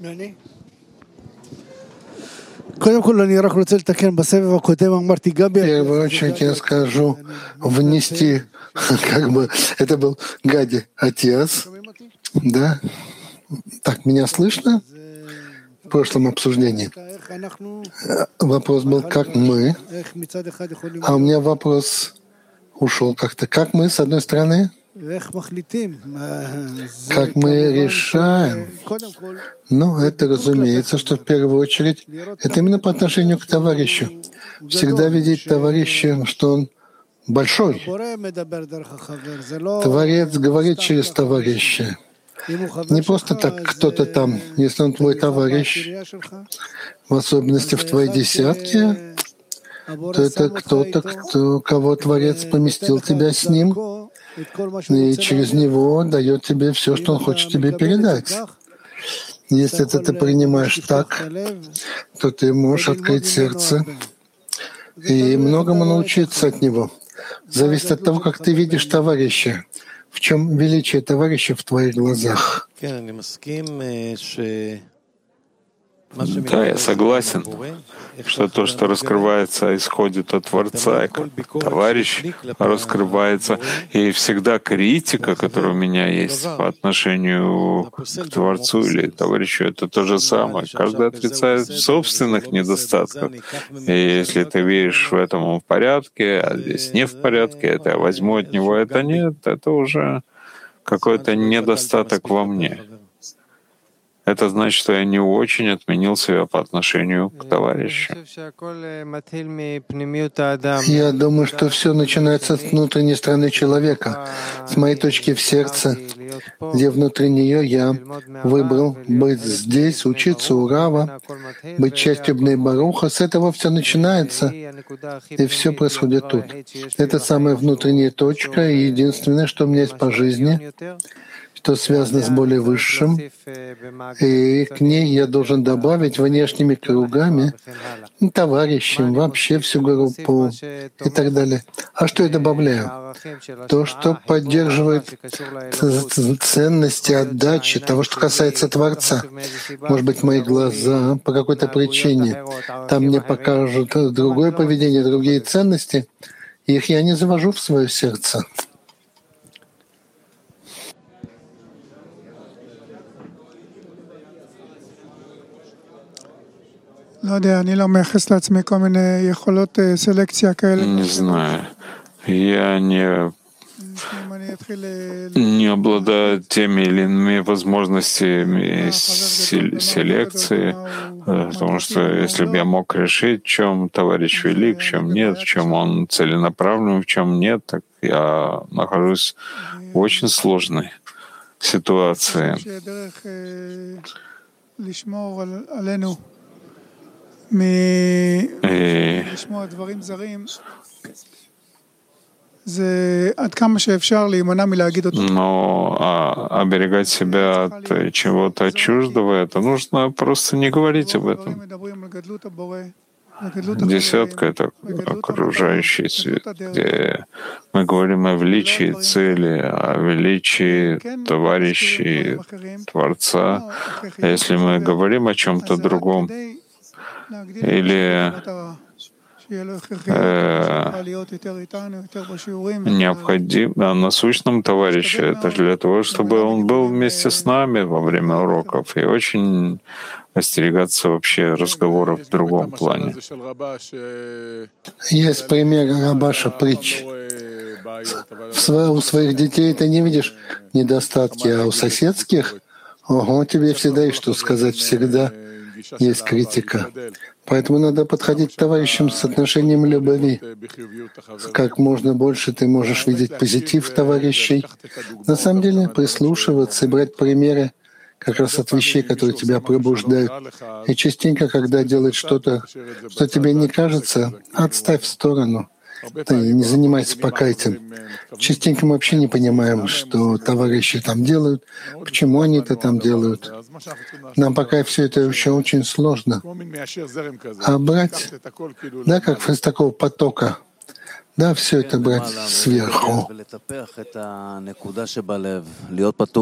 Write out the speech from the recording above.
В первую очередь я скажу внести, как бы это был Гади Атиас, да? Так, меня слышно? В прошлом обсуждении вопрос был, как мы, а у меня вопрос ушел как-то. Как мы, с одной стороны, как мы решаем? Ну, это разумеется, что в первую очередь это именно по отношению к товарищу. Всегда видеть товарища, что он большой. Творец говорит через товарища. Не просто так кто-то там, если он твой товарищ, в особенности в твоей десятке, то это кто-то, кого Творец поместил тебя с ним, и через него дает тебе все, что он хочет тебе передать. Если ты это принимаешь так, то ты можешь открыть сердце и многому научиться от него. Зависит от того, как ты видишь товарища. В чем величие товарища в твоих глазах? Да, я согласен, что то, что раскрывается, исходит от Творца, и как товарищ раскрывается. И всегда критика, которая у меня есть по отношению к Творцу или товарищу, это то же самое. Каждый отрицает в собственных недостатках. И если ты видишь в этом в порядке, а здесь не в порядке, это я возьму от него, это нет, это уже какой-то недостаток во мне. Это значит, что я не очень отменил себя по отношению к товарищу. Я думаю, что все начинается с внутренней стороны человека. С моей точки в сердце, где внутри нее я выбрал быть здесь, учиться у Рава, быть частью Бней Баруха. С этого все начинается, и все происходит тут. Это самая внутренняя точка, и единственное, что у меня есть по жизни, что связано с более высшим, и к ней я должен добавить внешними кругами, товарищам, вообще всю группу и так далее. А что я добавляю? То, что поддерживает ценности отдачи, того, что касается Творца. Может быть, мои глаза по какой-то причине там мне покажут другое поведение, другие ценности, их я не завожу в свое сердце. Не знаю. Я не обладаю теми или иными возможностями селекции, потому что если бы я мог решить, в чем товарищ велик, в чем нет, в чем он целенаправлен, в чем нет, так я нахожусь в очень сложной ситуации. Но оберегать себя от чего-то чуждого, это нужно просто не говорить об этом. Десятка — это окружающий свет, где мы говорим о величии цели, о величии товарищей, Творца. А если мы говорим о чем-то другом, или необходимо о насущном товарище, это для того, чтобы он был вместе с нами во время уроков, и очень остерегаться вообще разговоров в другом плане. Есть пример Рабаша притч. У своих детей ты не видишь недостатки, а у соседских, ого, тебе всегда есть что сказать, всегда есть критика. Поэтому надо подходить к товарищам с отношением любви. Как можно больше ты можешь видеть позитив товарищей. На самом деле прислушиваться и брать примеры как раз от вещей, которые тебя пробуждают. И частенько, когда делают что-то, что тебе не кажется, отставь в сторону. Ты не занимайся пока этим. Частенько мы вообще не понимаем, что товарищи там делают, почему они это там делают. Нам пока все это еще очень сложно. А брать, да, как из такого потока, да, все это брать сверху.